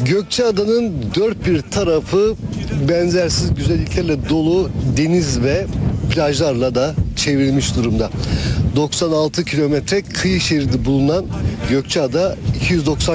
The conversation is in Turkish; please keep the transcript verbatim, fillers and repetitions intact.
Gökçeada'nın dört bir tarafı benzersiz güzelliklerle dolu deniz ve plajlarla da çevrilmiş durumda. doksan altı kilometre kıyı şeridi bulunan Gökçeada iki yüz doksan